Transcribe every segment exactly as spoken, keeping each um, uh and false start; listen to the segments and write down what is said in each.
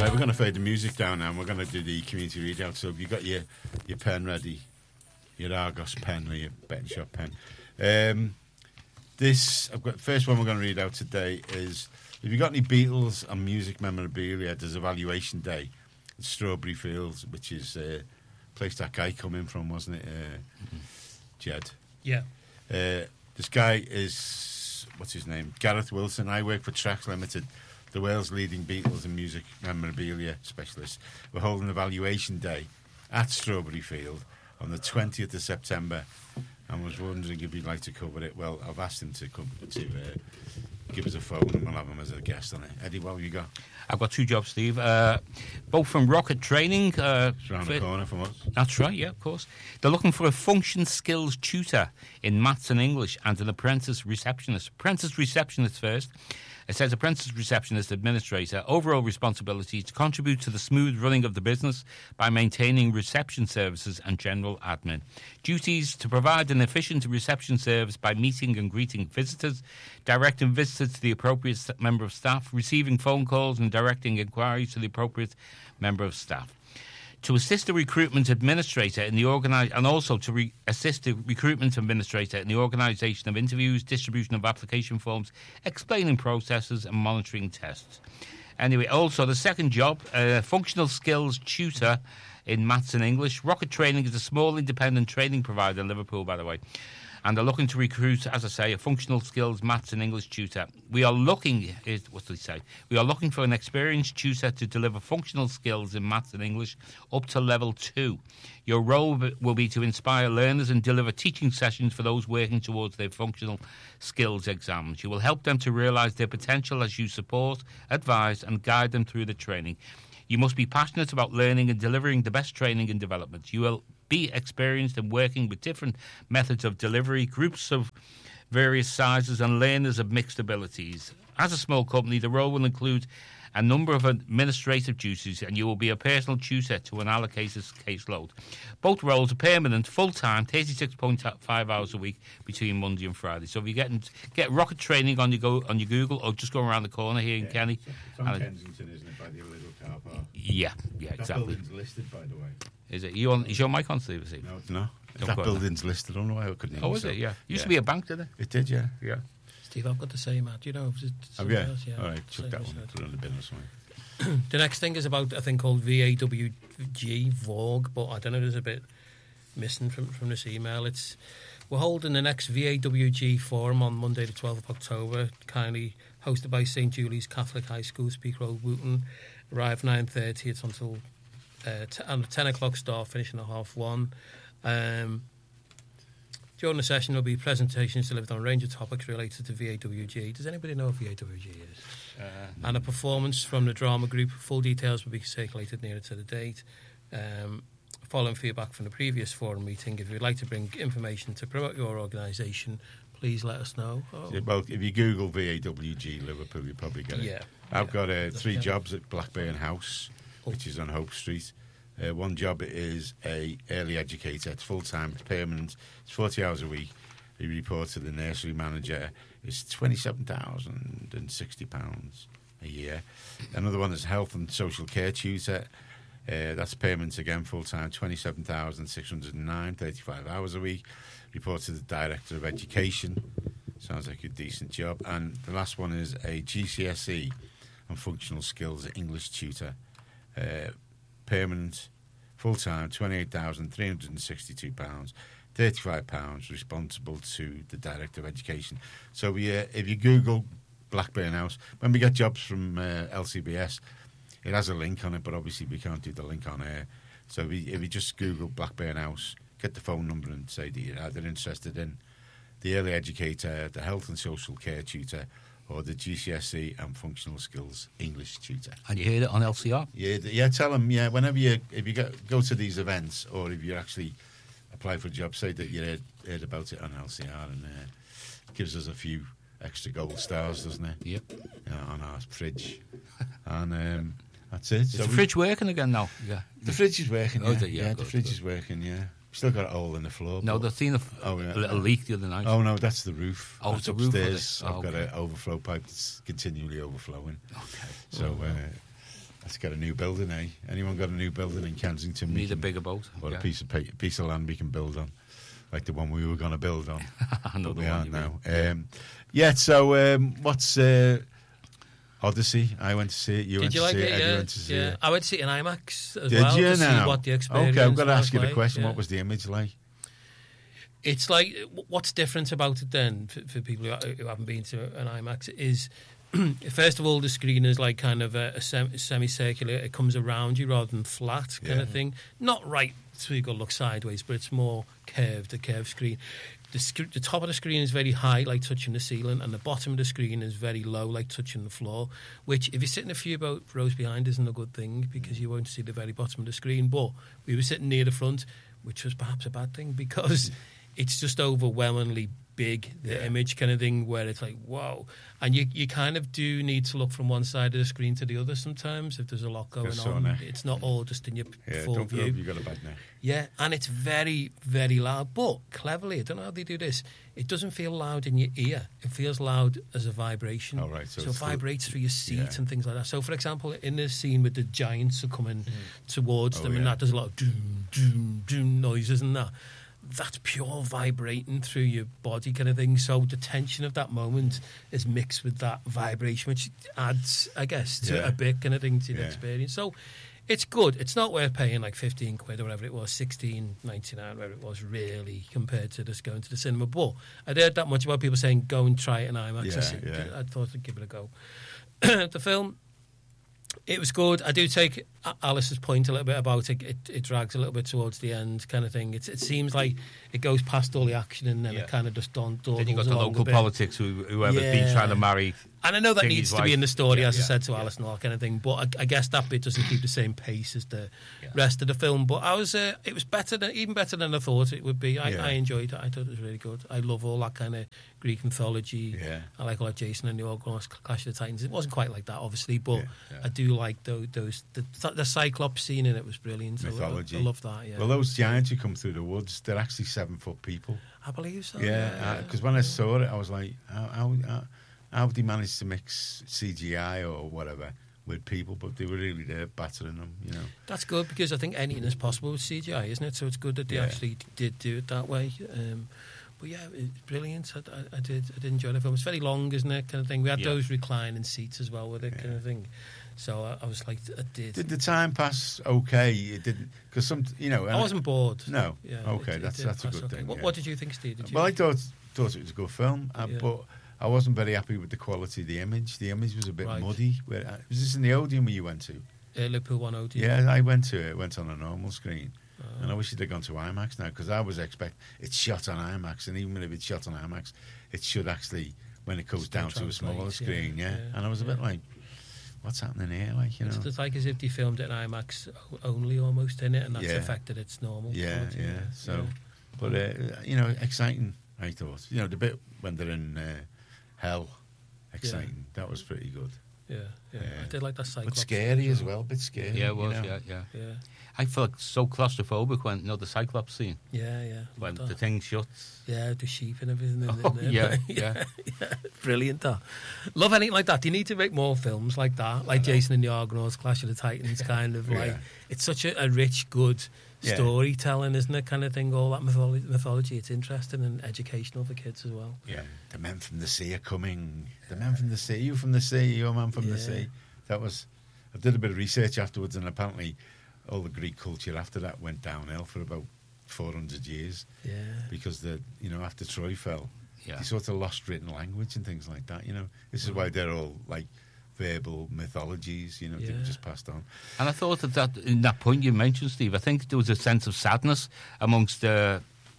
Right, we're going to fade the music down now and we're going to do the community readout. So if you've got your, your pen ready, your Argos pen or your betting shop pen. Um, this, I've got first one we're going to read out today is, if you've got any Beatles and music memorabilia, there's a valuation day at Strawberry Fields, which is a uh, place that guy come in from, wasn't it? Uh, mm-hmm. Jed. Yeah. Uh, this guy is, what's his name? Gareth Wilson. I work for Tracks Limited, the world's leading Beatles and music memorabilia specialist. We're holding a valuation day at Strawberry Field on the twentieth of September. I was wondering if you'd like to cover it. Well, I've asked him to come to uh, give us a phone and we'll have him as a guest on it. Eddie, what have you got? I've got two jobs, Steve. Uh, both from Rocket Training. Uh, it's around the corner from us. That's right, yeah, of course. They're looking for a function skills tutor in maths and English and an apprentice receptionist. Apprentice receptionist first. It says apprentice receptionist administrator. Overall responsibility to contribute to the smooth running of the business by maintaining reception services and general admin. Duties to provide an efficient reception service by meeting and greeting visitors, directing visitors to the appropriate member of staff, receiving phone calls and directing inquiries to the appropriate member of staff. To assist the recruitment administrator in the organize, and also to re- assist the recruitment administrator in the organisation of interviews, distribution of application forms, explaining processes and monitoring tests. Anyway, also the second job, uh, functional skills tutor in maths and English. Rocket Training is a small independent training provider in Liverpool, by the way. And they're looking to recruit, as I say, a functional skills maths and English tutor. We are looking, what do they say? We are looking for an experienced tutor to deliver functional skills in maths and English up to level two. Your role will be to inspire learners and deliver teaching sessions for those working towards their functional skills exams. You will help them to realise their potential as you support, advise and guide them through the training. You must be passionate about learning and delivering the best training and development. You will be experienced in working with different methods of delivery, groups of various sizes and learners of mixed abilities. As a small company, the role will include a number of administrative duties and you will be a personal tutor to an allocated caseload. Both roles are permanent, full-time, thirty-six point five hours a week between Monday and Friday. So if you get get Rocket Training on your go on your Google or just go around the corner here in yeah, Kenny. It's on Kensington, isn't it, by the little car park? Yeah, yeah, that exactly. That building's listed, by the way. Is it? You on, is your mic on, Steve? No, it's not. If that building's listed, I don't know why I couldn't hear Oh, is myself. it? Yeah. It used yeah. to be a bank, didn't it? It did, yeah. Yeah. Steve, I've got to say, Matt, you know, oh, yeah. Else, yeah. All right, chuck that one. Put it on the bin or something. The next thing is about a thing called V A W G, Vogue, but I don't know, there's a bit missing from, from this email. It's We're holding the next V A W G forum on Monday the twelfth of October, kindly hosted by Saint Julie's Catholic High School, Speak Road, Wooton. Arrive nine thirty, it's until uh, t- and a ten o'clock start, finishing at half one. Um, during the session, there'll be presentations delivered on a range of topics related to V A W G. Does anybody know what V A W G is? Uh, and a performance from the drama group. Full details will be circulated nearer to the date. Um, following feedback from the previous forum meeting, if you'd like to bring information to promote your organisation, please let us know. Oh. Well, if you Google V A W G Liverpool, you'll probably get it. Yeah. I've yeah. got uh, three yeah. jobs at Blackburn House, oh. which is on Hope Street. Uh, one job is a early educator. It's full-time, it's permanent. It's forty hours a week. You report to the nursery manager. It's twenty-seven thousand sixty pounds a year. Another one is health and social care tutor. Uh, that's permanent again, full-time, twenty-seven thousand six hundred nine, thirty-five hours a week. Report to the director of education. Sounds like a decent job. And the last one is a G C S E and functional skills English tutor. Uh, permanent, full-time, twenty-eight thousand three hundred sixty-two pounds, thirty-five pounds, responsible to the Director of Education. So we, uh, if you Google Blackburn House, when we get jobs from uh, L C B S, it has a link on it, but obviously we can't do the link on air. So if you, if you just Google Blackburn House, get the phone number and say that you're either interested in the early educator, the health and social care tutor, or the G C S E and functional skills English tutor. And you heard it on L C R? Yeah, yeah. Tell them, yeah. Whenever you, if you go, go to these events, or if you actually apply for a job, say that you heard, heard about it on L C R, and uh, it gives us a few extra gold stars, doesn't it? Yep. Uh, on our fridge, and um, that's it. Is so the we, fridge working again now? Yeah. The fridge is working. Oh, Yeah, the, yeah, yeah good, the fridge good. is working. Yeah. Still got a hole in the floor. No, but, they've seen a, f- oh, yeah. a little leak the other night. Oh no, that's the roof. Oh, that's it's the roof, upstairs. is it? Oh, I've got okay. an overflow pipe that's continually overflowing. Okay. So, uh, let's get a new building, eh? Anyone got a new building in Kensington? We Need a can- bigger boat. Or yeah. a piece of pa- piece of land we can build on, like the one we were going to build on. I know but the we one aren't you now. mean. Um, yeah. So um, what's uh, Odyssey? I went to see it. You Did went you to like see it. it? Eddie Yeah, went to see yeah. it. I went to see it in IMAX as Did well you to now? see what the experience Okay, I've got to was ask you the like, question. yeah. What was the image like? It's like, what's different about it then for, for people who, who haven't been to an IMAX is, first of all, the screen is like kind of a, a sem- semicircular. It comes around you rather than flat kind Yeah. of thing. Not right so you got to look sideways, but it's more curved, a curved screen. The, sc- the top of the screen is very high, like touching the ceiling, and the bottom of the screen is very low, like touching the floor, which, if you're sitting a few bo- rows behind, isn't a good thing because you won't see the very bottom of the screen. But we were sitting near the front, which was perhaps a bad thing because it's just overwhelmingly big, the Yeah. image kind of thing, where it's like, whoa. And you, you kind of do need to look from one side of the screen to the other sometimes if there's a lot going so on. now. It's not all just in your Yeah, full don't view. you got a bad neck. Yeah, and it's very, very loud. But cleverly, I don't know how they do this, it doesn't feel loud in your ear. It feels loud as a vibration. Oh, right, so So, it it's the- vibrates through your seat yeah. and things like that. So, for example, in the scene with the giants are coming towards Oh, them and yeah. that, there's a lot of doom, doom, doom noises and that. That's pure vibrating through your body kind of thing. So the tension of that moment is mixed with that vibration, which adds, I guess, to Yeah. a bit kind of thing to the Yeah. experience. So it's good. It's not worth paying like fifteen quid or whatever it was, sixteen ninety-nine, whatever it was, really, compared to just going to the cinema. But I'd heard that much about people saying, go and try it in IMAX. I, Yeah, said, yeah. I thought I'd give it a go. The film, it was good. I do take A- Alice's point a little bit about it. It, it drags a little bit towards the end, kind of thing. It's, it seems like it goes past all the action and then Yeah. it kind of just don't. Then you got the along a local bit. politics, who, whoever's been Yeah. trying to marry. And I know that Thingy's needs to wife. be in the story, Yeah, as I yeah, said to yeah. Alice and all that kind of thing. But I, I guess that bit doesn't keep the same pace as the Yeah. rest of the film. But I was, uh, it was better than, even better than I thought it would be. I, Yeah. I enjoyed it. I thought it was really good. I love all that kind of Greek mythology. Yeah. I like all that Jason and the Argonauts, Clash of the Titans. It wasn't quite like that, obviously, but Yeah, yeah. I do like those. those the, the Cyclops scene in it was brilliant. I- Mythology. I, I love that. Yeah, Well, those giants who come through the woods, they're actually seven foot people. I believe so. Yeah, because when I saw it, I was like, how, how, how, how did they manage to mix C G I or whatever with people? But they were really there battering them, you know. That's good because I think anything is possible with C G I, isn't it? So it's good that they Yeah. actually did do it that way. Um, but yeah, it's brilliant. I, I, I did. I did enjoy the film. It's very long, isn't it? Kind of thing. We had Yeah. those reclining seats as well with it, kind Yeah. of thing. So I, I was like, I did. Did the time pass okay? It didn't, because some, you know. I wasn't bored. No. Yeah, Okay, it- it that's- did that's a pass good okay. thing, What, yeah. what did you think, Steve? Did you? Well, I thought thought it was a good film, uh, Yeah. but I wasn't very happy with the quality of the image. The image was a bit Right. muddy. Where, uh, was this in the Odeon where you went to? uh, Liverpool one oh. Yeah, I went to it. Went on a normal screen. Uh, And I wish it had gone to IMAX now, because I was expect it's shot on IMAX, and even if it's shot on IMAX, it should actually, when it goes Still down to a smaller translate, yeah, screen, yeah. yeah, And I was a bit yeah. like, what's happening here? Like, you know, It's just like as if they filmed it in IMAX o- only almost in it, and that's Yeah. affected its normal. yeah, quality, yeah. So, but uh, you know, exciting. I thought, you know, the bit when they're in uh, hell, exciting. That was pretty good, yeah, yeah. Yeah. I did like that Cyclops. but scary as well. A bit scary. Yeah, it was. you know. Yeah, yeah. Yeah, I felt so claustrophobic when, you know, the Cyclops scene, yeah, yeah. when Love the that. thing shuts. Yeah, the sheep and everything. in Oh, there. yeah, yeah. Brilliant, that. Love anything like that. You need to make more films like that, like Jason and the Argonauts, Clash of the Titans, kind of like. Yeah. It's such a, a rich, good Yeah. storytelling, isn't it? Kind of thing. All that mythology, mythology. It's interesting and educational for kids as well. Yeah, the men from the sea are coming. The men from the sea. You from the sea? You're a man from the Yeah. sea. That was. I did a bit of research afterwards, and apparently, all the Greek culture after that went downhill for about four hundred years Yeah. because the you know after Troy fell, Yeah. they sort of lost written language and things like that. You know, this is why they're all like verbal mythologies. You know, they were Yeah. just passed on. And I thought that, that in that point you mentioned, Steve, I think there was a sense of sadness amongst uh,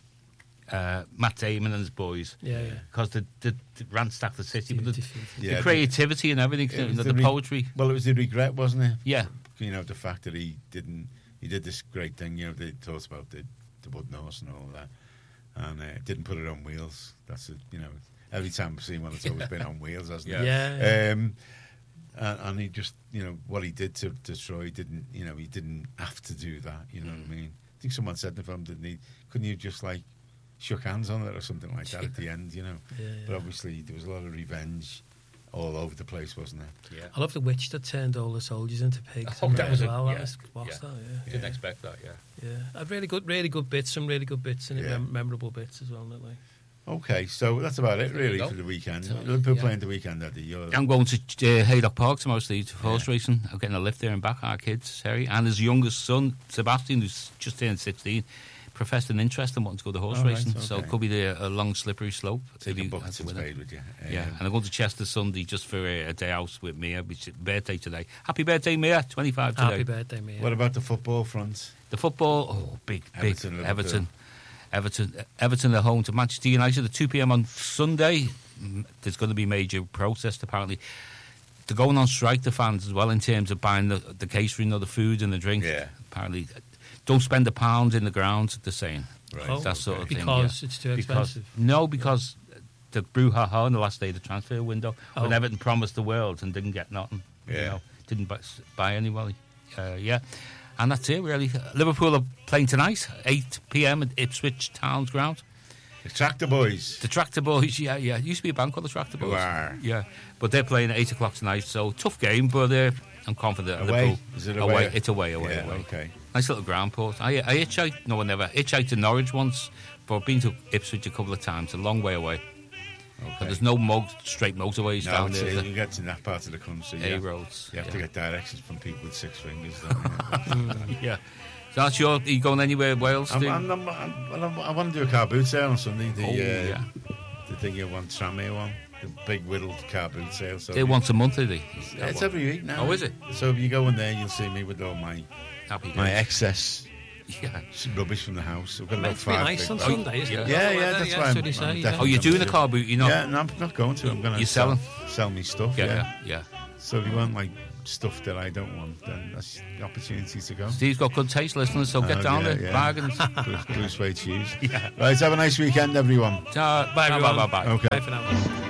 uh, Matt Damon and his boys. Yeah, yeah. Because they, they, they ransacked the city, but the, Defeated. Yeah, the creativity and everything, It you was know, the re- poetry. Well, it was the regret, wasn't it? Yeah. You know, the fact that he didn't, he did this great thing, you know, they talked about the, the wooden horse and all of that, and uh, didn't put it on wheels. That's it, you know, every time I've seen one, it's always been on wheels, hasn't it? Yeah. Um, and, and he just, you know, what he did to, to Troy didn't, you know, he didn't have to do that, you know what I mean? I think someone said in the film, didn't he, couldn't you just, like, shook hands on it or something like that at the end, you know? Yeah, yeah. But obviously there was a lot of revenge all over the place, wasn't it? Yeah. I love the witch that turned all the soldiers into pigs. Oh, and that as was a- well. yeah, That was, what's yeah. that? Yeah. Didn't expect that, yeah. Yeah, I've really good, really good bits, some really good bits in it, Yeah. mem- memorable bits as well. Not like Okay, so that's about it, There you really, go. for the weekend. So, Liverpool yeah. playing the weekend, Eddie. You're, I'm going to uh, Haydock Park tomorrow, Steve, to horse Yeah. racing. I'm getting a lift there and back, our kids, Harry, and his youngest son, Sebastian, who's just turned sixteen, professed an interest in wanting to go to horse Oh, right, racing. So okay. it could be the, a long, slippery slope. take if a he bucket has to of win it. spade with you. Yeah, Um, and I'm going to Chester Sunday just for a, a day out with Mia, which is birthday today. Happy birthday, Mia, twenty-five today. happy birthday, mate. What about the football front? The football, oh, big, big Everton, Everton. Liverpool. Everton. Everton, Everton are home to Manchester United at two p.m. on Sunday. Mm, There's going to be major protest, apparently. They're going on strike, the fans, as well, in terms of buying the, the catering or the food and the drink. Yeah. Apparently, don't spend a pound in the ground, they're saying. Right. Oh, that sort of thing. because yeah. it's too Because- expensive. No, because the brouhaha on the last day of the transfer window, when Oh. Everton promised the world and didn't get nothing. You Yeah. know, didn't buy, buy anybody. Uh, yeah. And that's it, really. Liverpool are playing tonight, eight p.m. at Ipswich Town's ground. The Tractor Boys. The Tractor Boys, yeah, yeah. It used to be a band called the Tractor Boys. Who are. Yeah. But they're playing at eight o'clock tonight, so tough game, but uh, I'm confident. Away? Liverpool- Is it away? It's away, away, Yeah, away. okay. Nice little ground port. I, I hitchhiked, no, I never. Hitchhiked to Norwich once, but I've been to Ipswich a couple of times, a long way away. Okay. But there's no mo- straight motorways No, down it's, there. you is can get to that part of the country. there? A yeah. roads. You have yeah. to get directions from people with six fingers. Don't you? Yeah. So that's your. Are you going anywhere, Wales? I'm, Steve? I'm, I'm, I'm, I'm, I want to do a car boot sale on Sunday. The, Oh, uh, yeah. the thing you want, Tranmere one. The big whittled car boot sale. So They're if you- once a month, are they? Yeah, it's every week now. Oh, is it? So if you go in there, you'll see me with all my Happy my days. excess Yeah. rubbish from the house. I've got Meant about to be five nice big on bags. Sunday, isn't yeah. it? Yeah, Oh, yeah, well, that's yeah, why so I'm- they say, I'm yeah. definitely- Oh, you're doing a car boot, you're not? Yeah, no, I'm not going to. I'm going to You're sell, selling? sell me stuff. Yeah, Yeah. yeah, yeah. So if you want like stuff that I don't want, then that's the opportunity to go. Steve's got good taste, listeners, so get Oh, down yeah, there. yeah. Bargains. Blue, blue suede shoes. Yeah. Right, have a nice weekend, everyone. Ciao. Bye, bye, bye, bye. Okay. Bye for now.